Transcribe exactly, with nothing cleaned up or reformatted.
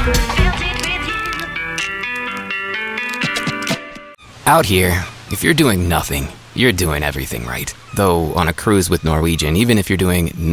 Out here, if you're doing nothing, you're doing everything right. Though on a cruise with Norwegian, even if you're doing